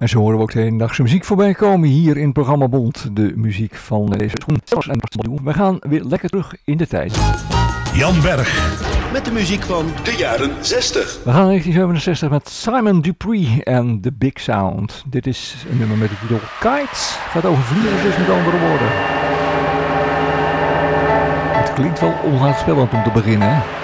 En zo horen we ook de hedendaagse muziek voorbij komen hier in het programma Bond. De muziek van deze schoen. We gaan weer lekker terug in de tijd. Jan Berg. Met de muziek van de jaren 60. We gaan naar 1967 met Simon Dupree en The Big Sound. Dit is een nummer met de titel Kites. Gaat over vliegers dus met andere woorden. Het klinkt wel onnaspellend om te beginnen, hè?